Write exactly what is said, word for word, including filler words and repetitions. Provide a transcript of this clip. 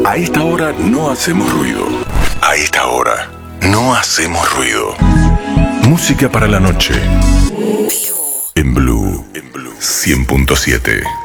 A esta hora no hacemos ruido. A esta hora no hacemos ruido. Música para la noche. En Blue, en Blue cien punto siete.